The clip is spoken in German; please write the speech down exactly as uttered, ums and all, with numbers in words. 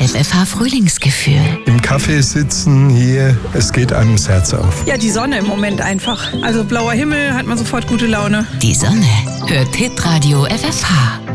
F F H-Frühlingsgefühl. Im Café sitzen hier, es geht einem das Herz auf. Ja, die Sonne im Moment einfach. Also blauer Himmel, hat man sofort gute Laune. Die Sonne hört Hitradio F F H.